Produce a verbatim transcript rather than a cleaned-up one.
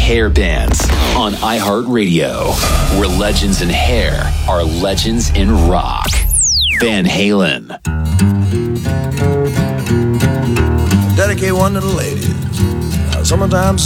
hair bands on iHeartRadio, where legends in hair are legends in rock. Van Halen. Dedicate one to the ladies. Now, sometimes